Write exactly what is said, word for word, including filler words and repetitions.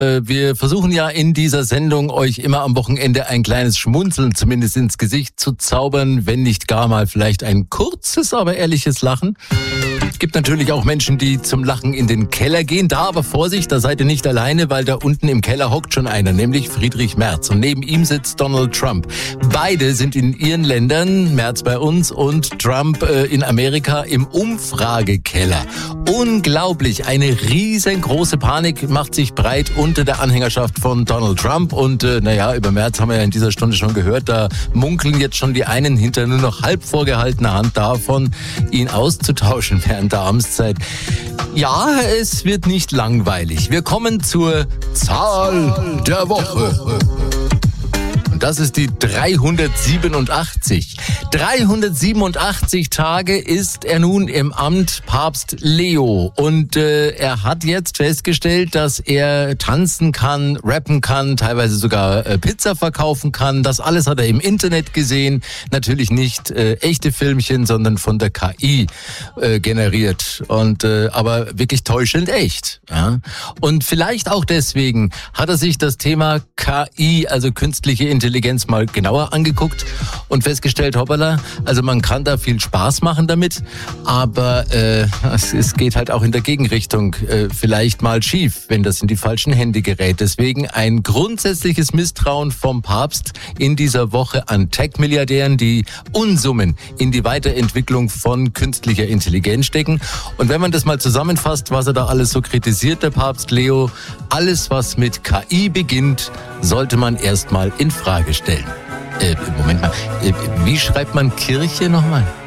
Wir versuchen ja in dieser Sendung euch immer am Wochenende ein kleines Schmunzeln zumindest ins Gesicht zu zaubern, wenn nicht gar mal vielleicht ein kurzes, aber ehrliches Lachen. Es gibt natürlich auch Menschen, die zum Lachen in den Keller gehen. Da aber Vorsicht, da seid ihr nicht alleine, weil da unten im Keller hockt schon einer, nämlich Friedrich Merz. Und neben ihm sitzt Donald Trump. Beide sind in ihren Ländern, Merz bei uns und Trump äh, in Amerika, im Umfragekeller. Unglaublich, eine riesengroße Panik macht sich breit unter der Anhängerschaft von Donald Trump. Und äh, naja, über Merz haben wir ja in dieser Stunde schon gehört, da munkeln jetzt schon die einen hinter nur noch halb vorgehaltener Hand davon, ihn auszutauschen während der Amtszeit. Ja, es wird nicht langweilig. Wir kommen zur Zahl der Woche. Und das ist die dreihundertsiebenundachtzig. dreihundertsiebenundachtzig Tage ist er nun im Amt, Papst Leo. Und äh, er hat jetzt festgestellt, dass er tanzen kann, rappen kann, teilweise sogar äh, Pizza verkaufen kann. Das alles hat er im Internet gesehen. Natürlich nicht äh, echte Filmchen, sondern von der K I äh, generiert. Und äh, aber wirklich täuschend echt. Ja? Und vielleicht auch deswegen hat er sich das Thema K I, also künstliche Intelligenz, Intelligenz mal genauer angeguckt und festgestellt, hoppala, also man kann da viel Spaß machen damit, aber äh, es, es geht halt auch in der Gegenrichtung äh, vielleicht mal schief, wenn das in die falschen Hände gerät. Deswegen ein grundsätzliches Misstrauen vom Papst in dieser Woche an Tech-Milliardären, die Unsummen in die Weiterentwicklung von künstlicher Intelligenz stecken. Und wenn man das mal zusammenfasst, was er da alles so kritisiert, der Papst Leo, alles, was mit K I beginnt, sollte man erstmal in Frage stellen. Äh, Moment mal, äh, wie schreibt man Kirche nochmal?